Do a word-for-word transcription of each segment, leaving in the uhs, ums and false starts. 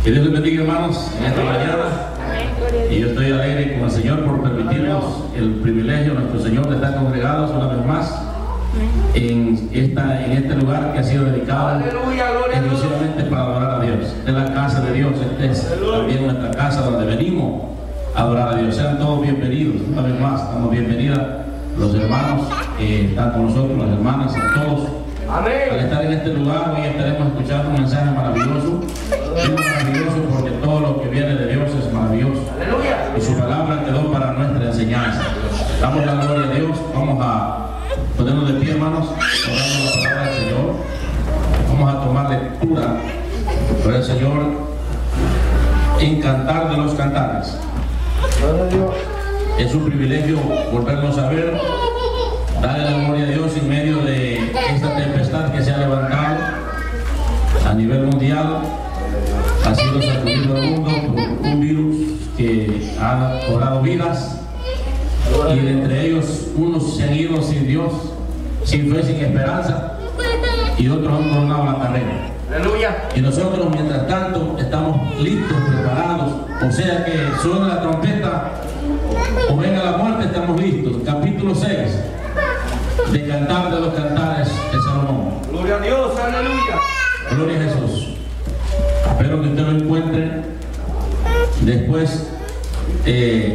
Que Dios les bendiga, hermanos, en esta mañana. Y yo estoy alegre con el Señor por permitirnos el privilegio, nuestro Señor, de estar congregados una vez más en, esta, en este lugar que ha sido dedicado exclusivamente para adorar a Dios. De la casa de Dios, esta es también nuestra casa donde venimos a adorar a Dios. Sean todos bienvenidos, una vez más, damos bienvenida los hermanos que están con nosotros, las hermanas, a todos. Amén. Al estar en este lugar, hoy estaremos escuchando un mensaje maravilloso. Es maravilloso porque todo lo que viene de Dios es maravilloso. Aleluya. Y su palabra quedó para nuestra enseñanza. Damos la gloria a Dios. Vamos a ponernos de pie, hermanos, orando la palabra del Señor. Vamos a tomar lectura por el Señor en Cantar de los Cantares. Es un privilegio volvernos a ver. Darle la gloria a Dios en medio de esta tempestad que se ha levantado a nivel mundial. Ha sido sacudido el mundo por un virus que ha cobrado vidas, y entre ellos unos se han ido sin Dios, sin fe, sin esperanza, y otros han coronado la carrera. Aleluya. Y nosotros, mientras tanto, estamos listos, preparados. O sea que suena la trompeta o venga la muerte, estamos listos. Capítulo seis de Cantar de los Cantares de Salomón. Gloria a Dios, aleluya. Gloria a Jesús. Espero que usted lo encuentre. Después eh,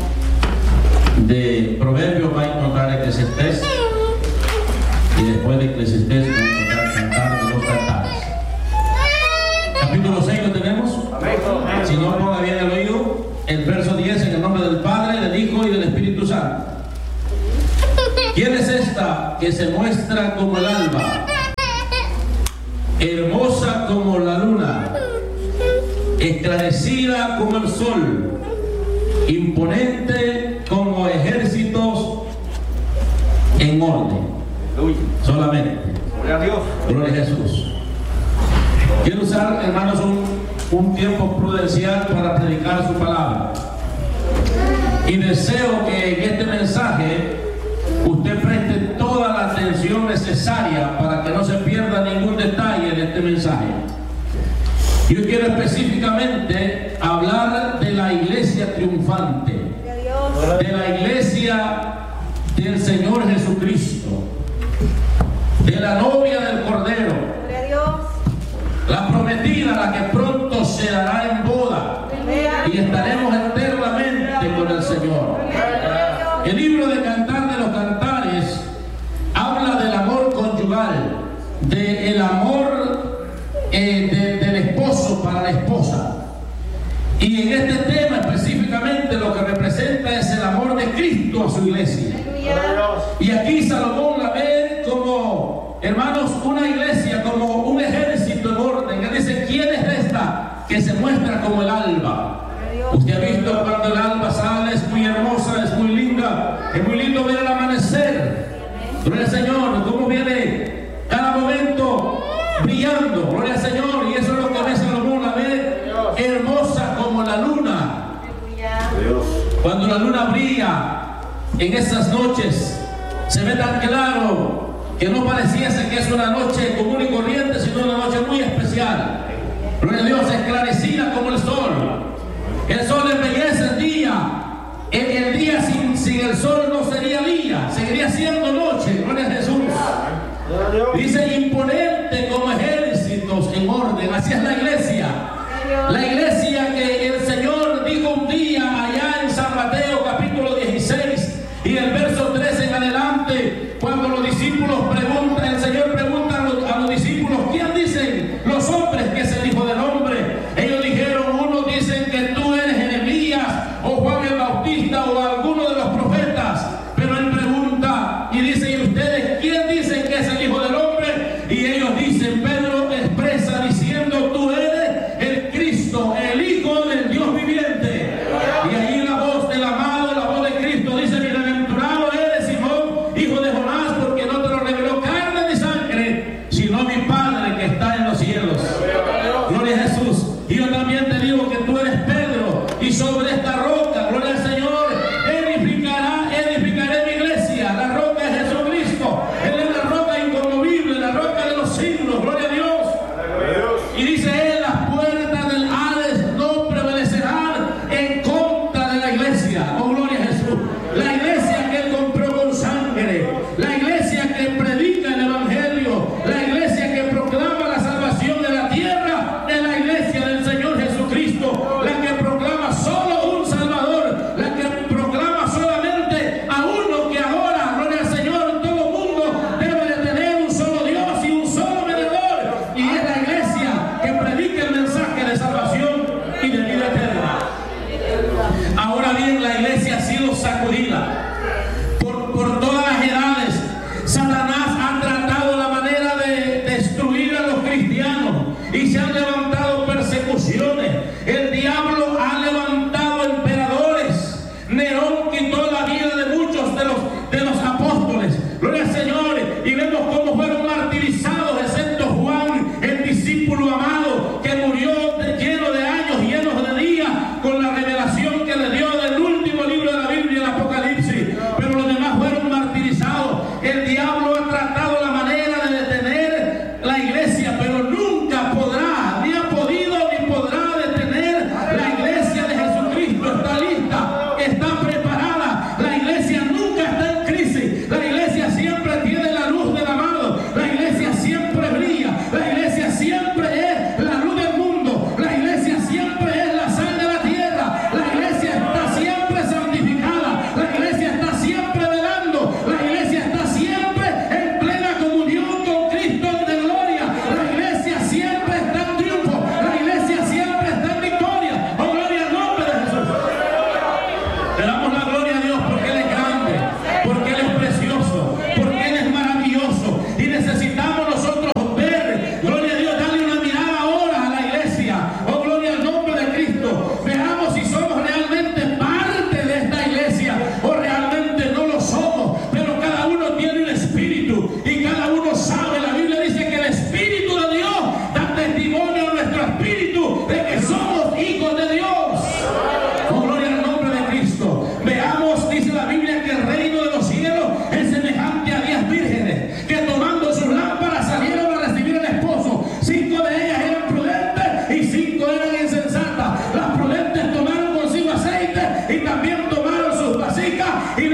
de Proverbios va a encontrar Eclesiastés, y después de Eclesiastés va a encontrar Cantar de los Cantares. Capítulo seis lo tenemos. Amén. Si no, ponga bien el oído el verso diez, en el nombre del Padre, del Hijo y del Espíritu Santo. ¿Quién es esta que se muestra como el alba, hermosa como la luna, esclarecida como el sol, imponente como ejércitos en orden? Aleluya. Solamente. Gloria a Dios. Gloria a Jesús. Quiero usar, hermanos, un, un tiempo prudencial para predicar su palabra. Y deseo que en este mensaje usted preste toda la atención necesaria para que no se pierda ningún detalle de este mensaje. Yo quiero específicamente hablar de la iglesia triunfante, de la iglesia del Señor Jesucristo, de la novia del Cordero, la prometida, la que pronto se dará en boda, y estaremos eternamente con el Señor. El libro de Cantar de los Cantares habla del amor conyugal, del amor eh, de, del esposo para la esposa. Y en este tema específicamente lo que representa es el amor de Cristo a su iglesia. Y aquí Salomón la ve como, hermanos, una iglesia, como un ejército en orden. Él dice: ¿quién es esta que se muestra como el alba? Usted ha visto cuando el alba sale, es muy hermosa, es muy linda, es muy lindo ver el amanecer. Gloria al Señor, cómo viene cada momento brillando. Gloria al Señor, y eso es lo que ve Salomón, la ve hermosa como la luna. Cuando la luna brilla en esas noches, se ve tan claro que no pareciese que es una noche común y corriente, sino una noche muy especial. Gloria a Dios, esclarecida como el sol. El sol embellece el día. El, el día sin, sin el sol no sería día, seguiría siendo noche. Gloria a Jesús. Dice: imponente como ejércitos en orden. Así es la iglesia. La iglesia